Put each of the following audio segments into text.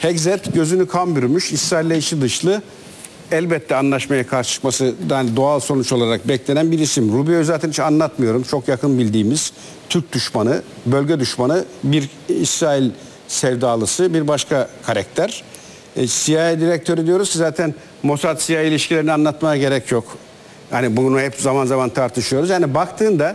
Hexet gözünü kan bürümüş, İsrail'le içi dışlı. Elbette anlaşmaya karşı çıkmasından doğal sonuç olarak beklenen bir isim. Rubio'yu zaten hiç anlatmıyorum. Çok yakın bildiğimiz Türk düşmanı, bölge düşmanı, bir İsrail sevdalısı, bir başka karakter. CIA direktörü diyoruz ki zaten Mossad-CIA ilişkilerini anlatmaya gerek yok. Yani bunu hep zaman zaman tartışıyoruz. Yani baktığında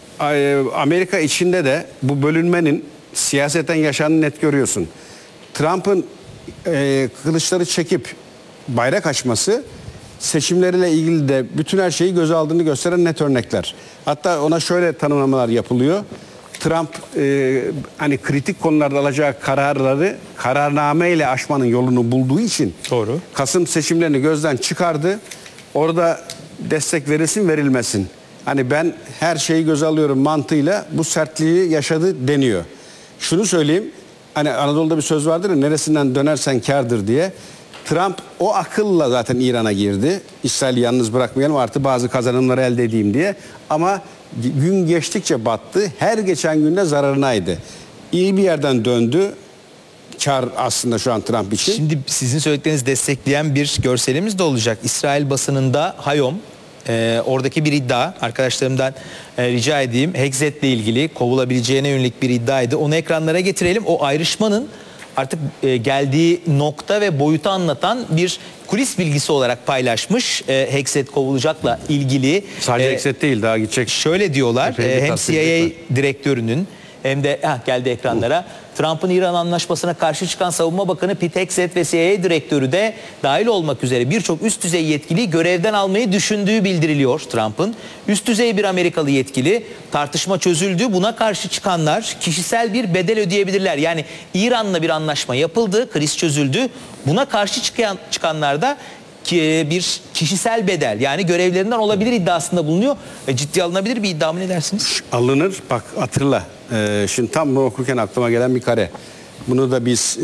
Amerika içinde de bu bölünmenin siyaseten yaşandığını net görüyorsun. Trump'ın kılıçları çekip bayrak açması seçimleriyle ilgili de bütün her şeyi göze aldığını gösteren net örnekler. Hatta ona şöyle tanımlamalar yapılıyor. Trump hani kritik konularda alacağı kararları kararname ile aşmanın yolunu bulduğu için doğru. Kasım seçimlerini gözden çıkardı. Orada destek verilsin verilmesin. Hani ben her şeyi göze alıyorum mantığıyla bu sertliği yaşadı deniyor. Şunu söyleyeyim. Hani Anadolu'da bir söz vardır ya, neresinden dönersen kârdır diye. Trump o akılla zaten İran'a girdi. İsrail'i yalnız bırakmayalım, artı bazı kazanımları elde edeyim diye. Ama gün geçtikçe battı. Her geçen günde zararınaydı. İyi bir yerden döndü. Kar aslında şu an Trump için. Şimdi sizin söylediklerinizi destekleyen bir görselimiz de olacak. İsrail basınında Hayom, oradaki bir iddia, arkadaşlarımdan rica edeyim, Hexet'le ilgili kovulabileceğine yönelik bir iddiaydı. Onu ekranlara getirelim. O ayrışmanın artık geldiği nokta ve boyutu anlatan bir kulis bilgisi olarak paylaşmış. Hexet kovulacakla ilgili. Sadece Hexet değil, daha gidecek. Şöyle diyorlar, hem CIA direktörünün hem de geldi ekranlara. Trump'ın İran anlaşmasına karşı çıkan Savunma Bakanı Pete Hegseth ve CIA direktörü de dahil olmak üzere birçok üst düzey yetkiliyi görevden almayı düşündüğü bildiriliyor Trump'ın. Üst düzey bir Amerikalı yetkili, tartışma çözüldü. Buna karşı çıkanlar kişisel bir bedel ödeyebilirler. Yani İran'la bir anlaşma yapıldı, kriz çözüldü. Buna karşı çıkanlar da bir kişisel bedel, yani görevlerinden olabilir iddiasında bulunuyor. Ciddiye alınabilir bir iddia mı, ne dersiniz? Alınır. Bak hatırla. Şimdi tam bunu okurken aklıma gelen bir kare. Bunu da biz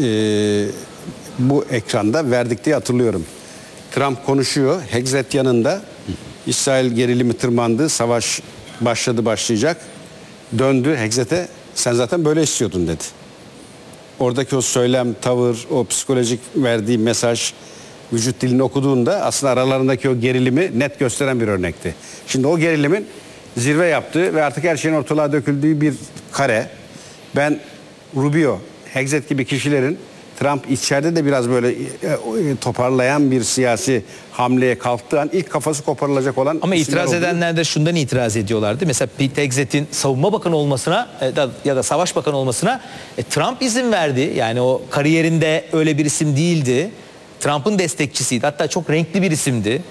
bu ekranda verdik diye hatırlıyorum. Trump konuşuyor. Hexet yanında. İsrail gerilimi tırmandı. Savaş başladı, başlayacak. Döndü Hexet'e. Sen zaten böyle istiyordun dedi. Oradaki o söylem, tavır, o psikolojik verdiği mesaj, vücut dilini okuduğunda aslında aralarındaki o gerilimi net gösteren bir örnekti. Şimdi o gerilimin zirve yaptığı ve artık her şeyin ortalığa döküldüğü bir kare. Ben Rubio, Hexet gibi kişilerin Trump içeride de biraz böyle toparlayan bir siyasi hamleye kalktığı an ilk kafası koparılacak olan... Ama itiraz edenler de şundan itiraz ediyorlardı. Mesela Pete Hexet'in savunma bakanı olmasına ya da savaş bakanı olmasına Trump izin verdi. Yani o kariyerinde öyle bir isim değildi. Trump'ın destekçisiydi. Hatta çok renkli bir isimdi.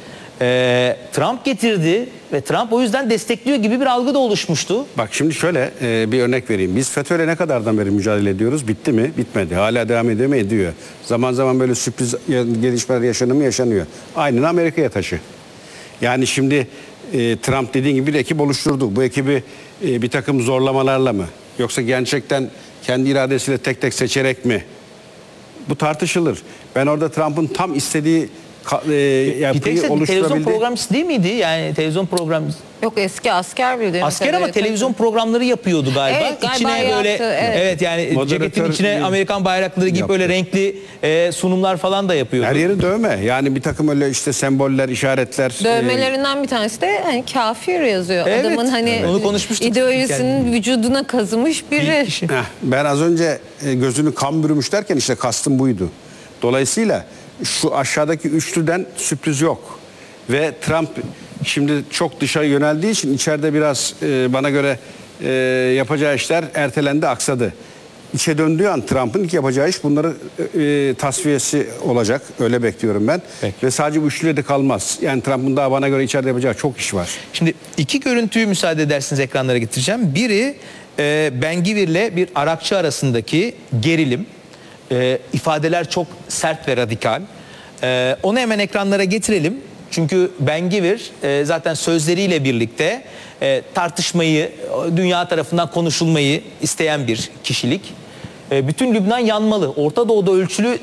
Trump getirdi ve Trump o yüzden destekliyor gibi bir algı da oluşmuştu. Bak şimdi şöyle bir örnek vereyim. Biz FETÖ'yle ne kadardan beri mücadele ediyoruz? Bitti mi? Bitmedi. Hala devam ediyor mu? Ediyor. Zaman zaman böyle sürpriz gelişmeler yaşanıyor mu? Yaşanıyor. Aynen Amerika'ya taşı. Yani şimdi Trump dediğin gibi bir ekip oluşturdu. Bu ekibi bir takım zorlamalarla mı? Yoksa gerçekten kendi iradesiyle tek tek seçerek mi? Bu tartışılır. Ben orada Trump'ın tam istediği yapıyı oluşturabildi. Televizyon programcısı değil miydi? Yani televizyon programcısı. Yok, eski asker bir asker ama televizyon programları yapıyordu galiba. Evet, galiba İçine yaptı, böyle evet. Yani Moderatör ceketin içine Amerikan bayrakları gibi yaptı. böyle renkli sunumlar falan da yapıyordu. Her yeri dövme. Yani bir takım öyle işte semboller, işaretler. Dövmelerinden bir tanesi de hani kafir yazıyor. Evet, Adamın hani onu konuşmuştuk. ideolojisinin vücuduna kazımış biri. Ben az önce gözünü kan bürümüş derken işte kastım buydu. Dolayısıyla şu aşağıdaki üçlüden sürpriz yok. Ve Trump şimdi çok dışa yöneldiği için içeride biraz bana göre yapacağı işler ertelendi, aksadı. İçe döndüğü an Trump'ın ilk yapacağı iş bunları tasfiyesi olacak. Öyle bekliyorum ben. Peki. Ve sadece bu üçlüyle de kalmaz. Yani Trump'ın daha bana göre içeride yapacağı çok iş var. Şimdi iki görüntüyü müsaade edersiniz ekranlara getireceğim. Biri Ben-Gvir'le bir Arakçı arasındaki gerilim. İfadeler çok sert ve radikal. Onu hemen ekranlara getirelim. Çünkü Ben-Gvir zaten sözleriyle birlikte tartışmayı, dünya tarafından konuşulmayı isteyen bir kişilik. Bütün Lübnan yanmalı. Orta Doğu'da ölçülü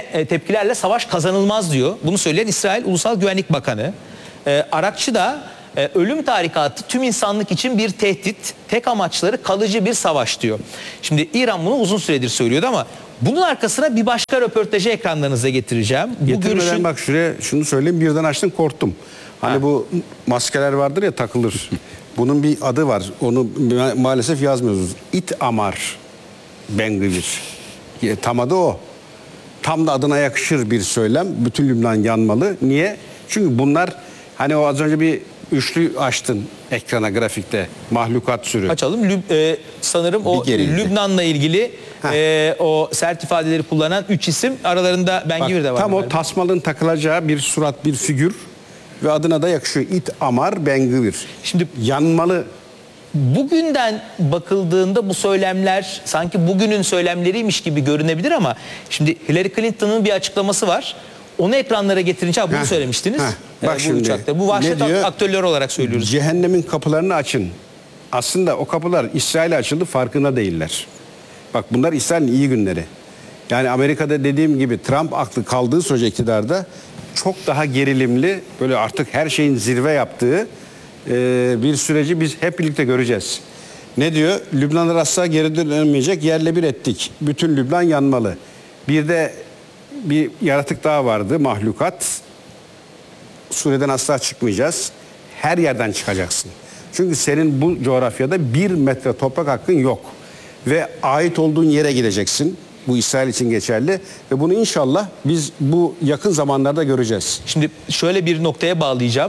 tepkilerle savaş kazanılmaz diyor. Bunu söyleyen İsrail Ulusal Güvenlik Bakanı. Arakçı da ölüm tarikatı tüm insanlık için bir tehdit, tek amaçları kalıcı bir savaş diyor. Şimdi İran bunu uzun süredir söylüyordu ama bunun arkasına bir başka röportajı ekranlarınıza getireceğim. Bu Getirmeden bak şuraya şunu söyleyeyim, birden açtım korktum. Hani bu maskeler vardır ya, takılır. Bunun bir adı var. Onu maalesef yazmıyoruz. İtamar Bengvir. Tam adı o. Tam da adına yakışır bir söylem. Bütün Lübnan yanmalı. Niye? Çünkü bunlar hani o az önce bir üçlü açtın ekrana, grafikte. Mahlukat sürü. Açalım. Sanırım o gerildi. Lübnan'la ilgili o sert ifadeleri kullanan 3 isim, aralarında Bengvir de var. Tam o galiba. tasmalın takılacağı bir surat, bir figür ve adına da yakışıyor. İtamar Bengvir. Şimdi Yanmalı. bugünden bakıldığında bu söylemler sanki bugünün söylemleriymiş gibi görünebilir ama şimdi Hillary Clinton'ın bir açıklaması var. Onu ekranlara getirince bunu söylemiştiniz. Bak bu şimdi, uçakta. Bu vahşet ne diyor? aktörleri olarak söylüyoruz. Cehennemin kapılarını açın. Aslında o kapılar İsrail'e açıldı, farkında değiller. Bak bunlar İsrail'in iyi günleri. Yani Amerika'da dediğim gibi Trump aklı kaldığı sürece iktidarda çok daha gerilimli, böyle artık her şeyin zirve yaptığı bir süreci biz hep birlikte göreceğiz. Ne diyor? Lübnanlar asla geri dönmeyecek, yerle bir ettik. Bütün Lübnan yanmalı. Bir de bir yaratık daha vardı, mahlukat. Suriye'den asla çıkmayacağız. Her yerden çıkacaksın. Çünkü senin bu coğrafyada 1 metre toprak hakkın yok. Ve ait olduğun yere gideceksin. Bu İsrail için geçerli. Ve bunu inşallah biz bu yakın zamanlarda göreceğiz. Şimdi şöyle bir noktaya bağlayacağım.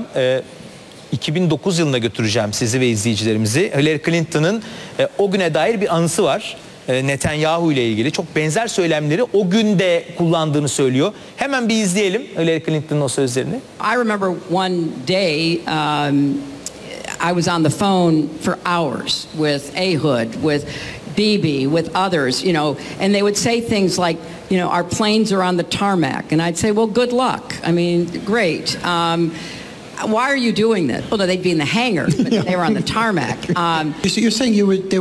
2009 yılına götüreceğim sizi ve izleyicilerimizi. Hillary Clinton'ın o güne dair bir anısı var. Netanyahu ile ilgili çok benzer söylemleri o günde kullandığını söylüyor. Hemen bir izleyelim Hillary Clinton'ın o sözlerini. I remember one day I was on the phone for hours with Ehud, with Bibi, with others, you know, and they would say things like, you know, our planes are on the tarmac. And I'd say, well, good luck. I mean, great. Why are you doing that? Well, no, they'd be in the hangar, but they were on the tarmac. So you're saying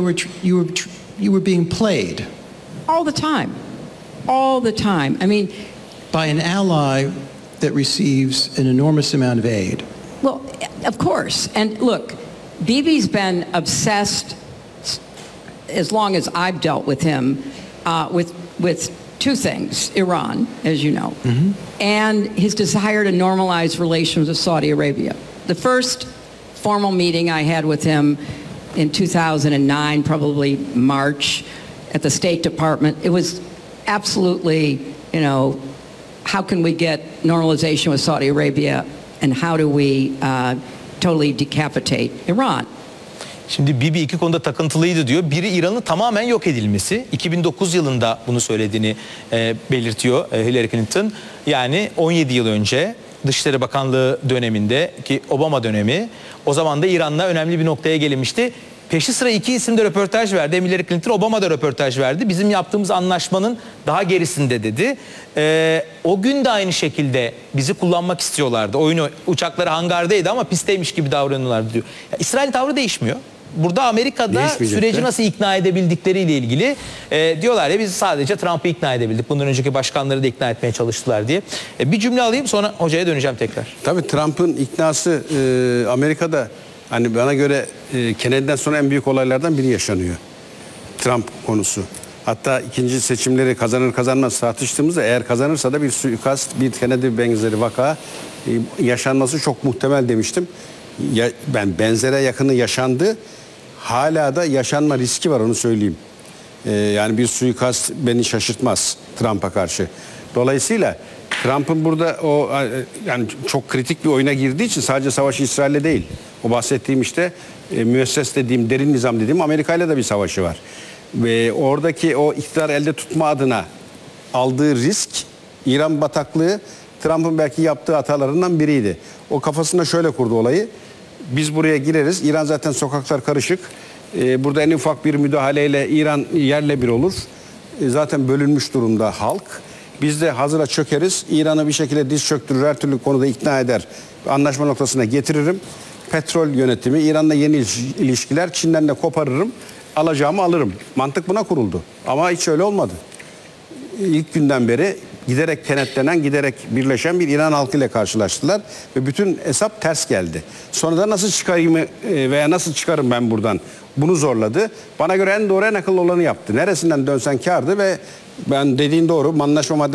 you were being played All the time. All the time. I mean, by an ally that receives an enormous amount of aid. well, of course. And look, Bibi's been obsessed as long as I've dealt with him with two things: Iran, as you know, and his desire to normalize relations with Saudi Arabia. The first formal meeting I had with him in 2009, probably March, at the State Department, it was absolutely, you know, how can we get normalization with Saudi Arabia, and how do we totally decapitate Iran? Şimdi Bibi iki konuda takıntılıydı diyor. Biri İran'ın tamamen yok edilmesi. 2009 yılında bunu söylediğini belirtiyor Hillary Clinton. Yani 17 yıl önce Dışişleri Bakanlığı döneminde, ki Obama dönemi, o zaman da İran'la önemli bir noktaya gelinmişti. Peşi sıra iki isim de röportaj verdi. Hillary Clinton, Obama da röportaj verdi. Bizim yaptığımız anlaşmanın daha gerisinde dedi. O gün de aynı şekilde bizi kullanmak istiyorlardı. Uçakları hangardaydı ama pistteymiş gibi davranıyorlardı diyor. Ya, İsrail tavrı değişmiyor. Burada Amerika'da süreci nasıl ikna edebildikleriyle ilgili diyorlar ya, biz sadece Trump'ı ikna edebildik. Bundan önceki başkanları da ikna etmeye çalıştılar diye. Bir cümle alayım, sonra hocaya döneceğim tekrar. Tabii Trump'ın iknası Amerika'da hani bana göre Kennedy'den sonra en büyük olaylardan biri yaşanıyor. Trump konusu. Hatta ikinci seçimleri kazanır kazanmaz tartıştığımızda, eğer kazanırsa da bir suikast, bir Kennedy benzeri vaka yaşanması çok muhtemel demiştim. Ben benzere yakını yaşandı. Hala da yaşanma riski var, onu söyleyeyim. Yani bir suikast beni şaşırtmaz Trump'a karşı. Dolayısıyla Trump'ın burada o yani çok kritik bir oyuna girdiği için sadece savaşı İsrail'le değil. O bahsettiğim işte müesses dediğim, derin nizam dediğim Amerika'yla da bir savaşı var. Ve oradaki o iktidar elde tutma adına aldığı risk, İran bataklığı Trump'ın belki yaptığı hatalarından biriydi. O kafasında şöyle kurdu olayı: biz buraya gireriz, İran zaten sokaklar karışık. Burada en ufak bir müdahaleyle İran yerle bir olur. Zaten bölünmüş durumda halk. Biz de hazıra çökeriz. İran'ı bir şekilde diz çöktürür, her türlü konuda ikna eder. Anlaşma noktasına getiririm. Petrol yönetimi, İran'la yeni ilişkiler, Çin'den de koparırım. Alacağımı alırım. Mantık buna kuruldu. Ama hiç öyle olmadı. İlk günden beri giderek kenetlenen, giderek birleşen bir İran halkıyla karşılaştılar ve bütün hesap ters geldi. Sonra da nasıl çıkarayım veya nasıl çıkarım ben buradan, bunu zorladı. Bana göre en doğru, en akıllı olanı yaptı. Neresinden dönsen kârdı ve ben dediğin doğru, anlaşma